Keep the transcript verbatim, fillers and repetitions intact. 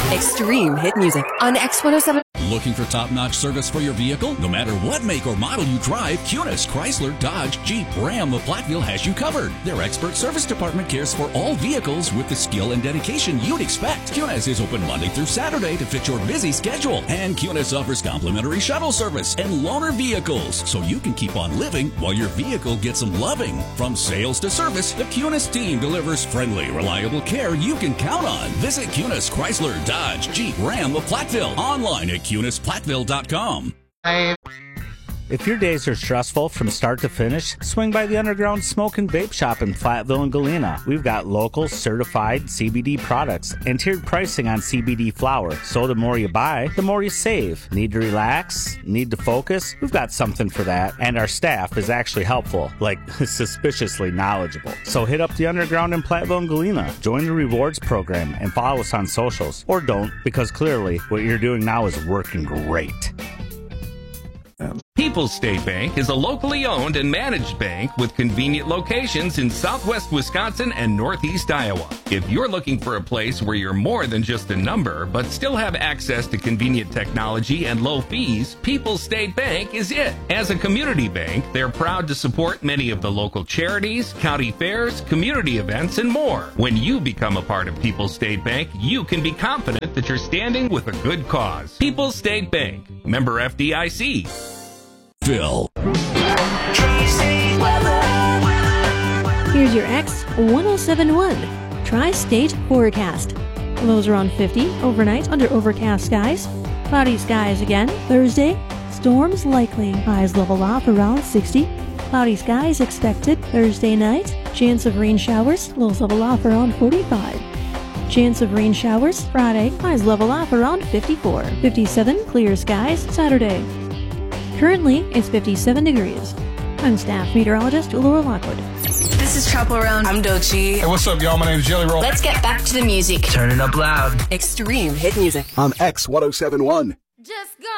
Extreme hit music on X one oh seven. Looking for top-notch service for your vehicle? No matter what make or model you drive, Cunis, Chrysler, Dodge, Jeep, Ram of Platteville has you covered. Their expert service department cares for all vehicles with the skill and dedication you'd expect. Cunis is open Monday through Saturday to fit your busy schedule. And Cunis offers complimentary shuttle service and loaner vehicles, so you can keep on living while your vehicle gets some loving. From sales to service, the Cunis team delivers friendly, reliable care you can count on. Visit Cunis, Chrysler, Dodge, Jeep, Ram of Platteville. Online at Cunis Platteville dot com. If your days are stressful from start to finish, swing by the Underground Smoke and Vape Shop in Platteville and Galena. We've got local, certified C B D products and tiered pricing on C B D flower. So the more you buy, the more you save. Need to relax? Need to focus? We've got something for that. And our staff is actually helpful, like suspiciously knowledgeable. So hit up the Underground in Platteville and Galena. Join the rewards program and follow us on socials. Or don't, because clearly what you're doing now is working great. People's State Bank is a locally owned and managed bank with convenient locations in southwest Wisconsin and northeast Iowa. If you're looking for a place where you're more than just a number, but still have access to convenient technology and low fees, People's State Bank is it. As a community bank, they're proud to support many of the local charities, county fairs, community events, and more. When you become a part of People's State Bank, you can be confident that you're standing with a good cause. People's State Bank, member F D I C. Phil. Here's your X one oh seven one Tri-State Forecast. Lows around fifty overnight under overcast skies. Cloudy skies again Thursday. Storms likely. Highs level off around sixty. Cloudy skies expected Thursday night. Chance of rain showers. Lows level off around forty-five. Chance of rain showers Friday. Highs level off around fifty-four. fifty-seven clear skies Saturday. Currently, it's fifty-seven degrees. I'm staff meteorologist Laura Lockwood. This is Trouble Around. I'm Doechii. Hey, what's up, y'all? My name's Jelly Roll. Let's get back to the music. Turn it up loud. Extreme hit music on X one oh seven one. Just go.